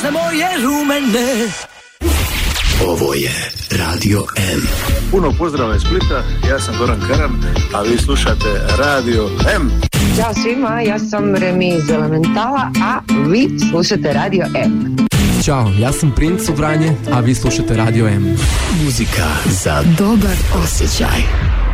koze moje rumene. Ovo je Radio M. Puno pozdrava iz Splita, ja sam Goran Karan, a vi slušate Radio M. Ćao svima, ja sam Remi iz Elementala, a vi slušate Radio M. Ćao, ja sam Princ u Vranje, a vi slušate Radio M. Muzika za dobar osjećaj.